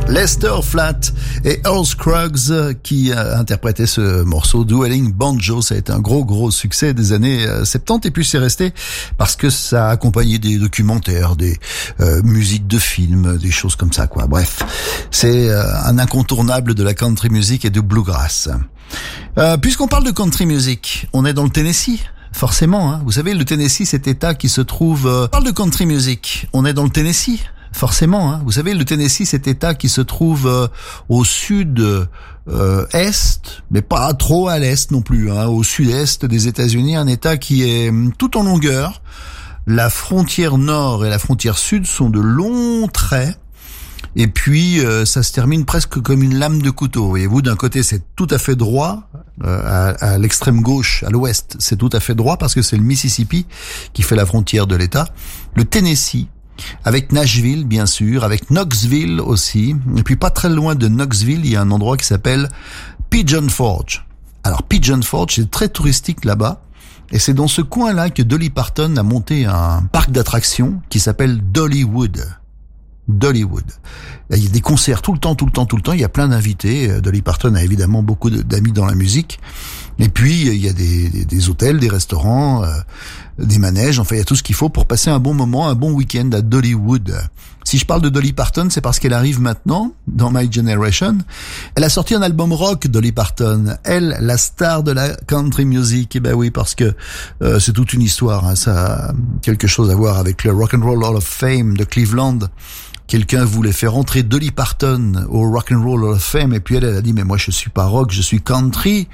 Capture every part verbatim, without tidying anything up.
Lester Flatt et Earl Scruggs qui a interprété ce morceau Dueling Banjo. Ça a été un gros gros succès des années soixante-dix et puis c'est resté parce que ça a accompagné des documentaires, des euh, musiques de films, des choses comme ça quoi. Bref, c'est euh, un incontournable de la country music et du bluegrass. Euh, puisqu'on parle de country music, on est dans le Tennessee. Forcément, hein. Vous savez, le Tennessee, cet état qui se trouve... Euh, on parle de country music, on est dans le Tennessee. Forcément, hein. Vous savez, le Tennessee, cet état qui se trouve euh, au sud euh, est, mais pas trop à l'est non plus, hein, au sud-est des États-Unis, un état qui est tout en longueur. La frontière nord et la frontière sud sont de longs traits. Et puis, euh, ça se termine presque comme une lame de couteau. Voyez-vous, d'un côté, c'est tout à fait droit, euh, à, à l'extrême gauche, à l'ouest, c'est tout à fait droit parce que c'est le Mississippi qui fait la frontière de l'État. Le Tennessee, avec Nashville, bien sûr, avec Knoxville aussi. Et puis, pas très loin de Knoxville, il y a un endroit qui s'appelle Pigeon Forge. Alors, Pigeon Forge, c'est très touristique là-bas. Et c'est dans ce coin-là que Dolly Parton a monté un parc d'attractions qui s'appelle Dollywood. Dollywood. Il y a des concerts tout le temps, tout le temps, tout le temps. Il y a plein d'invités. Dolly Parton a évidemment beaucoup d'amis dans la musique. Et puis, il y a des, des, des hôtels, des restaurants, euh, des manèges. Enfin, il y a tout ce qu'il faut pour passer un bon moment, un bon week-end à Dollywood. Si je parle de Dolly Parton, c'est parce qu'elle arrive maintenant dans My Generation. Elle a sorti un album rock, Dolly Parton. Elle, la star de la country music. Et ben oui, parce que euh, c'est toute une histoire. Hein. Ça a quelque chose à voir avec le Rock and Roll Hall of Fame de Cleveland. Quelqu'un voulait faire entrer Dolly Parton au Rock and Roll Hall of Fame et puis elle, elle a dit mais moi je suis pas rock, je suis country.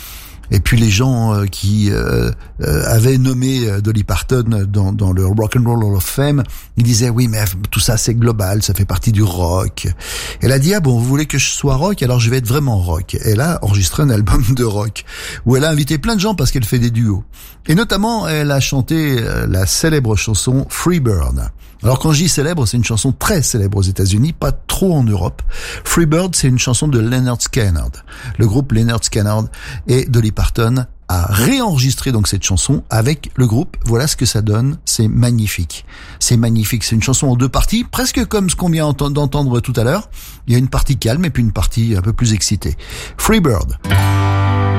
Et puis les gens euh, qui euh, euh, avaient nommé euh, Dolly Parton dans, dans le Rock and Roll Hall of Fame, ils disaient oui mais tout ça c'est global, ça fait partie du rock. Elle a dit ah bon vous voulez que je sois rock, alors je vais être vraiment rock. Elle a enregistré un album de rock où elle a invité plein de gens parce qu'elle fait des duos. Et notamment elle a chanté euh, la célèbre chanson Freebird. Alors quand je dis célèbre, c'est une chanson très célèbre aux États-Unis, pas trop en Europe. Freebird, c'est une chanson de Lynyrd Skynyrd. Le groupe Lynyrd Skynyrd et Dolly Parton a réenregistré donc cette chanson avec le groupe. Voilà ce que ça donne, c'est magnifique. C'est magnifique, c'est une chanson en deux parties, presque comme ce qu'on vient d'entendre tout à l'heure. Il y a une partie calme et puis une partie un peu plus excitée. Freebird.